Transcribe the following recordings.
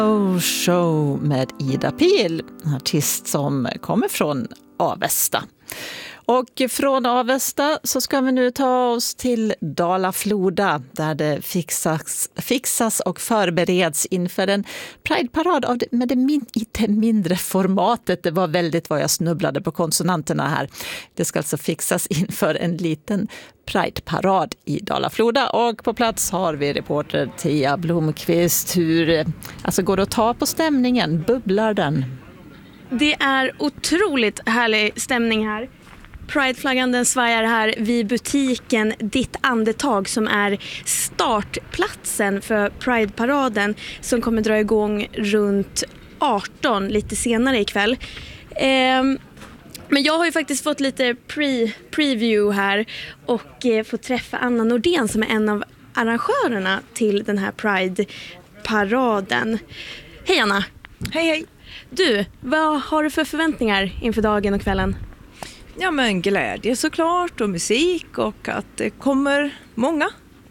Show med Ida Pil, en artist som kommer från Avesta. Och från Avesta så ska vi nu ta oss till Dala-Floda där det fixas och förbereds inför en Pride-parad med det lite mindre formatet. Det var väldigt vad jag snubblade på konsonanterna här. Det ska alltså fixas inför en liten Pride-parad i Dala-Floda. Och på plats har vi reporter Tia Blomqvist. Hur går det att ta på stämningen? Bubblar den? Det är otroligt härlig stämning här. Pride-flaggan den svajar här vid butiken Ditt Andetag som är startplatsen för Pride-paraden som kommer dra igång runt 18 lite senare ikväll. Men jag har ju faktiskt fått lite preview här och fått träffa Anna Nordén som är en av arrangörerna till den här Pride-paraden. Hej Anna! Hej hej! Du, vad har du för förväntningar inför dagen och kvällen? Ja men glädje såklart och musik och att det kommer många.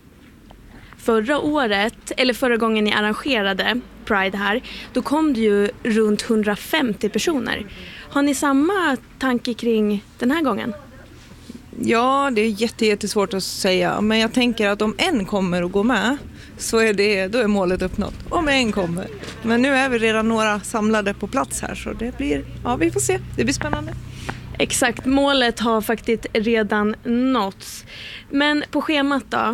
Förra gången ni arrangerade Pride här, då kom det ju runt 150 personer. Har ni samma tanke kring den här gången? Ja, det är jättesvårt att säga, men jag tänker att om en kommer och går med så då är målet uppnått. Om en kommer. Men nu är vi redan några samlade på plats här så det blir, vi får se. Det blir spännande. Exakt, målet har faktiskt redan nåtts. Men på schemat då,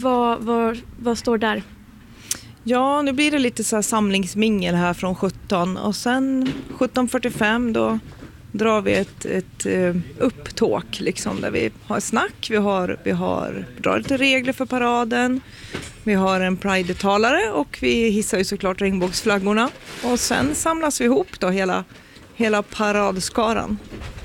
vad står där? Ja, nu blir det lite så här samlingsmingel här från 17 och sen 17:45 då drar vi ett upptåk liksom, där vi har snack, vi drar lite regler för paraden, vi har en Pride-talare och vi hissar ju såklart regnbågsflaggorna och sen samlas vi ihop då hela paradskaran.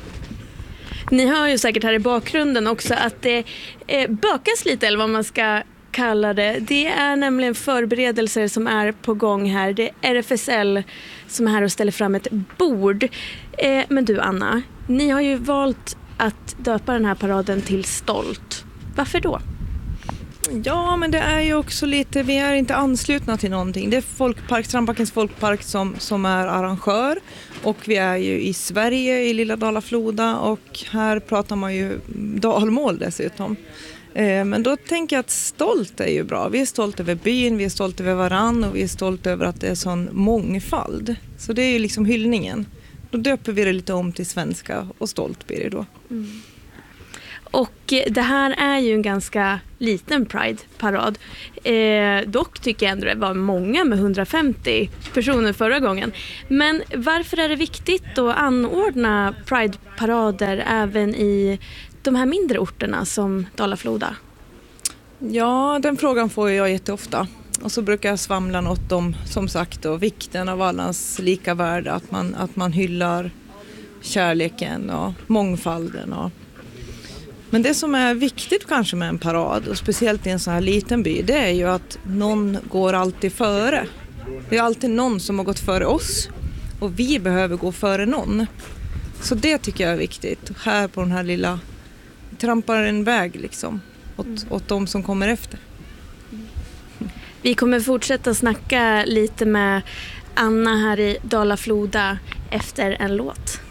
Ni hör ju säkert här i bakgrunden också att det bökas lite eller vad man ska kalla det. Det är nämligen förberedelser som är på gång här. Det är RFSL som är här och ställer fram ett bord. Men du Anna, ni har ju valt att döpa den här paraden till Stolt. Varför då? Ja, men det är ju också lite, vi är inte anslutna till någonting. Det är Strandbackens folkpark som är arrangör och vi är ju i Sverige i lilla Dala-Floda och här pratar man ju dalmål dessutom. Men då tänker jag att stolt är ju bra. Vi är stolta över byn, vi är stolta över varann och vi är stolta över att det är sån mångfald. Så det är ju liksom hyllningen. Då döper vi det lite om till svenska och stolt blir det då. Mm. Och det här är ju en ganska liten Pride-parad. Dock tycker jag ändå det var många med 150 personer förra gången. Men varför är det viktigt att anordna Pride-parader även i de här mindre orterna som Dala-Floda? Ja, den frågan får jag jätteofta. Och så brukar jag svamla något om, som sagt, och vikten av allas lika värde. Att man hyllar kärleken och mångfalden. Men det som är viktigt kanske med en parad, och speciellt i en så här liten by, det är ju att någon går alltid före. Det är alltid någon som har gått före oss och vi behöver gå före någon. Så det tycker jag är viktigt. Här på den här lilla, trampar en väg liksom åt de som kommer efter. Vi kommer fortsätta snacka lite med Anna här i Dala-Floda efter en låt.